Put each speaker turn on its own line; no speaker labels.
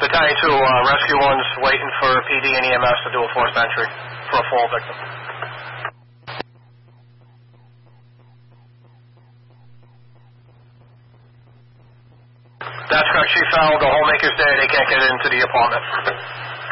Battalion 2, Rescue 1's waiting for PD and EMS to do a forced entry for a fall victim. That's correct, Chief Fowle. The homemaker's there. They can't get into the apartment.